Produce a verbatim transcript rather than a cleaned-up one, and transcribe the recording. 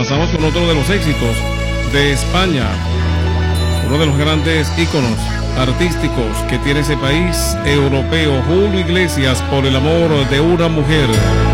avanzamos con otro de los éxitos de España, uno de los grandes íconos artísticos que tiene ese país europeo, Julio Iglesias, Por el amor de una mujer.